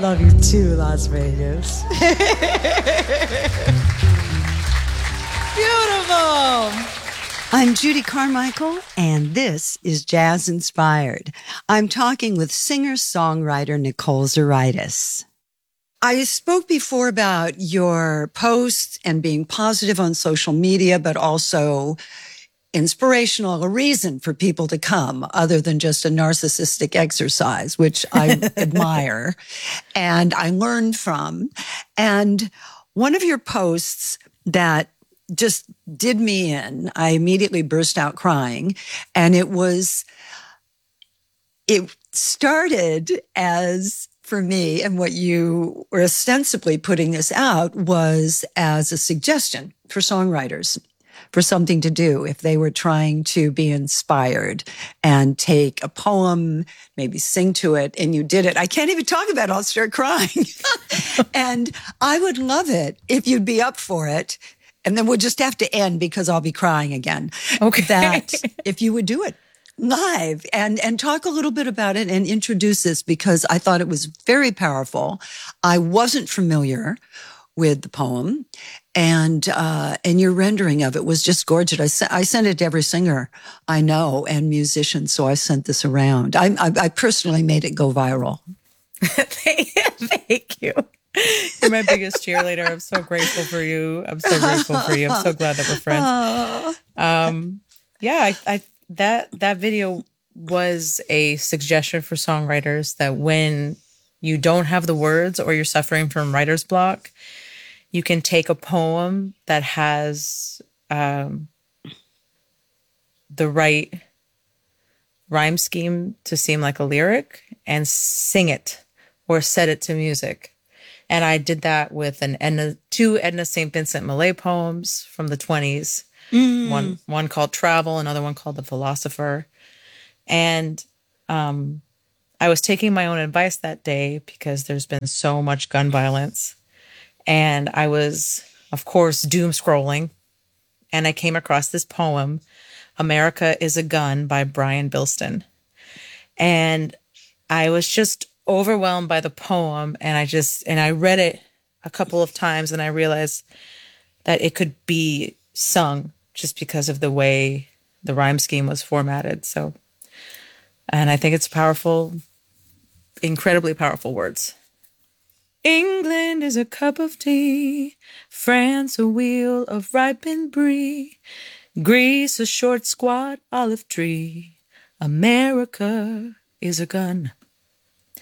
love you too, Las Vegas. Beautiful. I'm Judy Carmichael, and this is Jazz Inspired. I'm talking with singer-songwriter Nicole Zaritis. I spoke before about your posts and being positive on social media, but also inspirational, a reason for people to come other than just a narcissistic exercise, which I admire and I learned from. And one of your posts that just did me in, I immediately burst out crying. And it started as, for me, and what you were ostensibly putting this out was as a suggestion for songwriters, for something to do if they were trying to be inspired and take a poem, maybe sing to it, and you did it. I can't even talk about it. I'll start crying. And I would love it if you'd be up for it. And then we'll just have to end because I'll be crying again. Okay. That if you would do it live and talk a little bit about it and introduce this, because I thought it was very powerful. I wasn't familiar with the poem, and your rendering of it was just gorgeous. I sent it to every singer I know and musician, so I sent this around. I personally made it go viral. Thank you. You're my biggest cheerleader. I'm so grateful for you. I'm so grateful for you. I'm so glad that we're friends. That video was a suggestion for songwriters that when you don't have the words or you're suffering from writer's block, you can take a poem that has the right rhyme scheme to seem like a lyric and sing it or set it to music. And I did that with two Edna St. Vincent Millay poems from the 1920s. One called Travel, another one called The Philosopher. And I was taking my own advice that day because there's been so much gun violence. And I was, of course, doom scrolling. And I came across this poem, America is a Gun by Brian Bilston. And I was just overwhelmed by the poem. And I read it a couple of times and I realized that it could be sung just because of the way the rhyme scheme was formatted. So, and I think it's powerful, incredibly powerful words. England is a cup of tea, France a wheel of ripened brie, Greece a short squat olive tree, America is a gun.